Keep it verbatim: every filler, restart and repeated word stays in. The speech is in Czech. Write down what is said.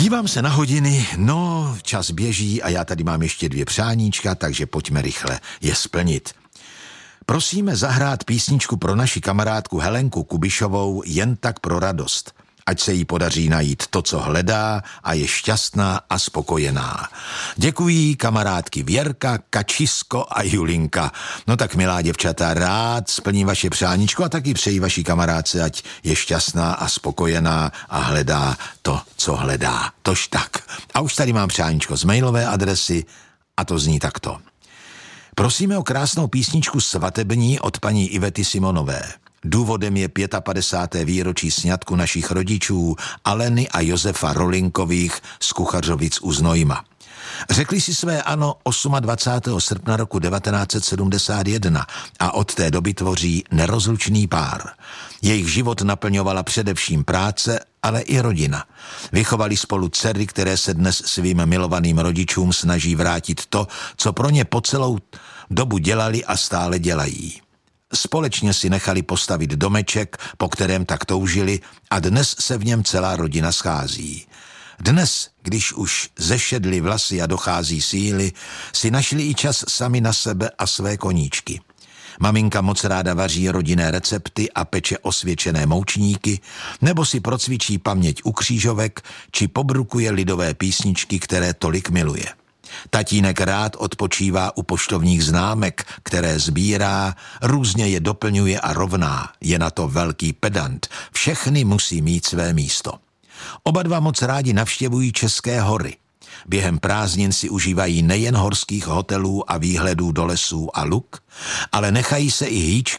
Dívám se na hodiny, no, čas běží a já tady mám ještě dvě přáníčka, takže pojďme rychle je splnit. Prosíme zahrát písničku pro naši kamarádku Helenku Kubišovou Jen tak pro radost. Ať se jí podaří najít to, co hledá a je šťastná a spokojená. Děkují kamarádky Věrka, Kačisko a Julinka. No tak, milá děvčata, rád splním vaše přáníčko a taky přeji vaší kamarádce, ať je šťastná a spokojená a hledá to, co hledá. Tož tak. A už tady mám přáníčko z mailové adresy a to zní takto. Prosíme o krásnou písničku svatební od paní Ivety Simonové. Důvodem je padesátého pátého výročí sňatku našich rodičů Aleny a Josefa Rolinkových z Kuchařovic u Znojma. Řekli si své ano dvacátého osmého srpna roku devatenáct set sedmdesát jedna a od té doby tvoří nerozlučný pár. Jejich život naplňovala především práce, ale i rodina. Vychovali spolu dcery, které se dnes svým milovaným rodičům snaží vrátit to, co pro ně po celou dobu dělali a stále dělají. Společně si nechali postavit domeček, po kterém tak toužili, a dnes se v něm celá rodina schází. Dnes, když už zešedly vlasy a dochází síly, si našli i čas sami na sebe a své koníčky. Maminka moc ráda vaří rodinné recepty a peče osvědčené moučníky, nebo si procvičí paměť u křížovek, či pobrukuje lidové písničky, které tolik miluje. Tatínek rád odpočívá u poštovních známek, které sbírá, různě je doplňuje a rovná. Je na to velký pedant. Všechny musí mít své místo. Oba dva moc rádi navštěvují České hory. Během prázdnin si užívají nejen horských hotelů a výhledů do lesů a luk, ale nechají se i hýčkat